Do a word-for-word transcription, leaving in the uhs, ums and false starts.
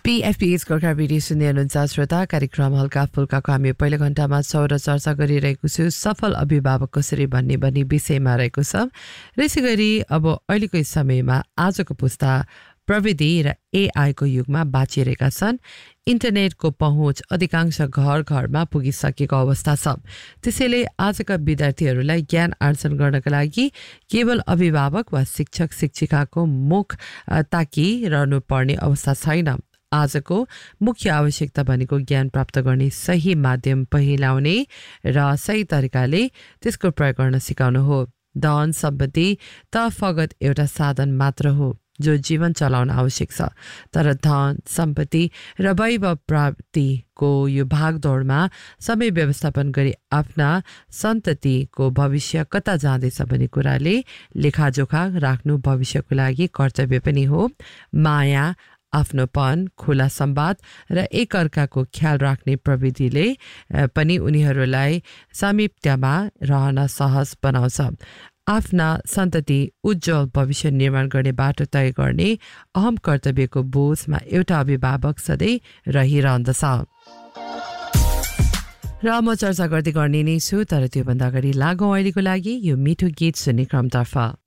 पीएफपीएस Gorkha radio सुन्दै हुनुहुन्छ श्रोता। कार्यक्रम हल्का फुल्काको हामी पहिलो घण्टामा सौर चर्चा गरिरहेको छु सफल अभिभावक कसरी भन्ने भन्ने विषयमा रहेको छ। यसै गरी अब अहिलेको समयमा आजको पुस्ता प्रविधि र एआईको युगमा बाँचिरहेका छन्। इन्टरनेटको पहुँच अधिकांश घर घरमा पुगिसकेको अवस्था छ। त्यसैले आजका विद्यार्थीहरूलाई ज्ञान आर्जन गर्नका लागि केवल अभिभावक वा शिक्षक शिक्षिकाको मुख ताकिरहनु पर्ने अवस्था छैन। आजको मुख्य आवश्यकता भनेको ज्ञान प्राप्त गर्ने सही माध्यम पहिलाउने र सही तरिकाले त्यसको प्रयोग गर्न सिकाउनु हो। धन सम्पत्ति त फगत एउटा साधन मात्र हो जो जीवन चलाउन आवश्यक छ, तर धन सम्पत्ति र वैभव प्राप्तिको यो भागदौडमा समय व्यवस्थापन गरी आफ्ना सन्ततिको भविष्य कता जाँदैछ भन्ने कुराले लेखाजोखा राख्नु भविष्यको लागि कर्तव्य पनि हो। माया, आफ्नोपन, खुला संवाद र एकअर्काको ख्याल राख्ने प्रविधिले पनि उनीहरूलाई सामिप्यमा रहन सहज बनाउँछ। आफ्ना सन्तति उज्जवल भविष्य निर्माण गर्ने बाटो तय गर्ने अहम कर्तव्यको बोझमा एउटा अभिभावक सधैँ रहिरहँदछ। र म चर्चा गर्दै गर्ने नै छु, तर त्योभन्दा अगाडि लागौँ अहिलेको लागि यो मिठो गीत सुन्ने क्रमतर्फ।